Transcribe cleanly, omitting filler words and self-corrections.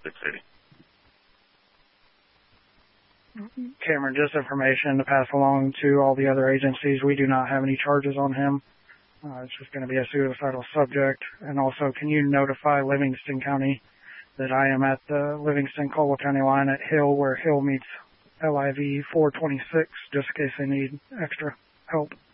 680. Cameron, just information to pass along to all the other agencies. We do not have any charges on him. It's just going to be a suicidal subject. And also, can you notify Livingston County that I am at the Livingston-Caldwell County line at Hill, where Hill meets LIV 426, just in case they need extra help?